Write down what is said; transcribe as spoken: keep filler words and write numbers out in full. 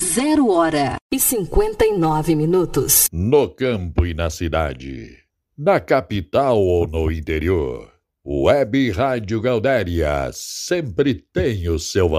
Zero hora e cinquenta e nove minutos. No campo e na cidade, na capital ou no interior, Web Rádio Gaudéria sempre tem o seu valor.